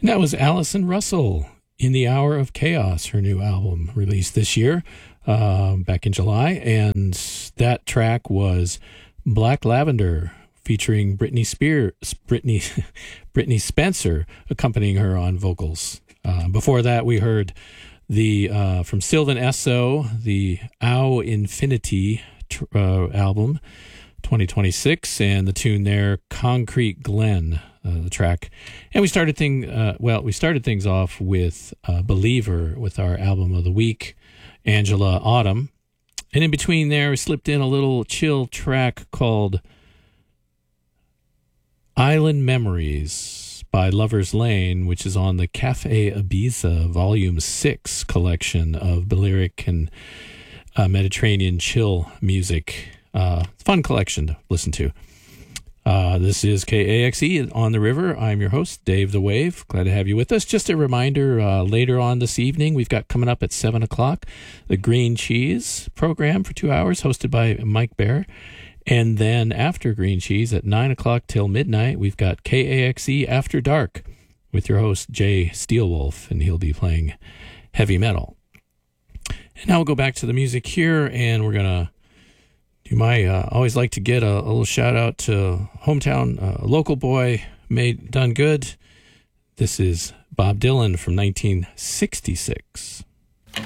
And that was Allison Russell, In the Hour of Chaos, her new album released this year, back in July. And that track was Black Lavender, featuring Britney Spencer, accompanying her on vocals. Before that, we heard from Sylvan Esso, the Au Infinity album, 2026, and the tune there, Concrete Glen, the track. And we started things off with Believer, with our album of the week, Angela Autumn. And in between there, we slipped in a little chill track called Island Memories by Lover's Lane, which is on the Cafe Ibiza Volume 6 collection of Balearic and Mediterranean chill music. Fun collection to listen to. This is KAXE on the River. I'm your host, Dave the Wave. Glad to have you with us. Just a reminder, later on this evening, we've got coming up at 7 o'clock, the Green Cheese program for 2 hours, hosted by Mike Bear. And then after Green Cheese at 9 o'clock till midnight, we've got KAXE After Dark with your host, Jay Steelwolf, and he'll be playing heavy metal. And now we'll go back to the music here, and we're going to do always like to get a little shout out to hometown local boy, done good. This is Bob Dylan from 1966.